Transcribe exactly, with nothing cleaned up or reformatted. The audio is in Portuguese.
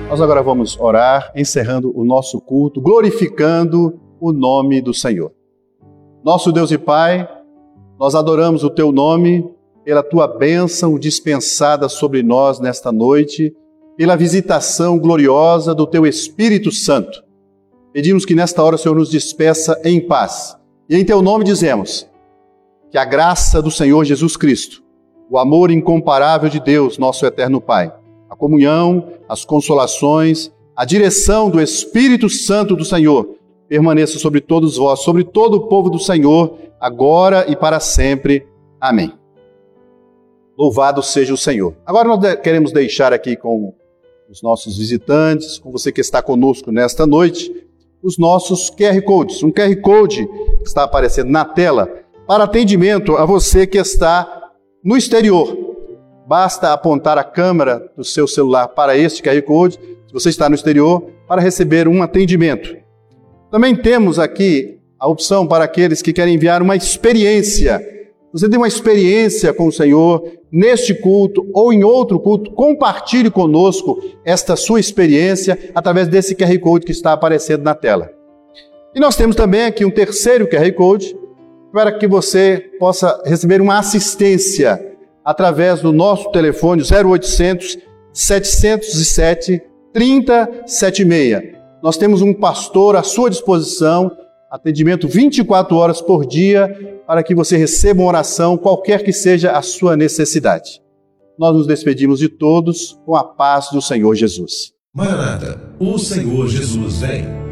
Nós agora vamos orar, encerrando o nosso culto, glorificando o nome do Senhor. Nosso Deus e Pai, nós adoramos o Teu nome pela Tua bênção dispensada sobre nós nesta noite, pela visitação gloriosa do Teu Espírito Santo. Pedimos que nesta hora o Senhor nos despeça em paz. E em Teu nome dizemos que a graça do Senhor Jesus Cristo, o amor incomparável de Deus, nosso eterno Pai, a comunhão, as consolações, a direção do Espírito Santo do Senhor permaneça sobre todos vós, sobre todo o povo do Senhor, agora e para sempre. Amém. Louvado seja o Senhor. Agora nós queremos deixar aqui com os nossos visitantes, com você que está conosco nesta noite, os nossos Q R Codes. Um Q R Code que está aparecendo na tela para atendimento a você que está no exterior. Basta apontar a câmera do seu celular para este Q R Code, se você está no exterior, para receber um atendimento. Também temos aqui a opção para aqueles que querem enviar uma experiência. Você tem uma experiência com o Senhor neste culto ou em outro culto, compartilhe conosco esta sua experiência através desse Q R Code que está aparecendo na tela. E nós temos também aqui um terceiro Q R Code para que você possa receber uma assistência através do nosso telefone zero oitocentos, setecentos e sete, trinta setenta e seis. Nós temos um pastor à sua disposição, atendimento vinte e quatro horas por dia, para que você receba uma oração, qualquer que seja a sua necessidade. Nós nos despedimos de todos com a paz do Senhor Jesus. Maranata, o Senhor Jesus vem.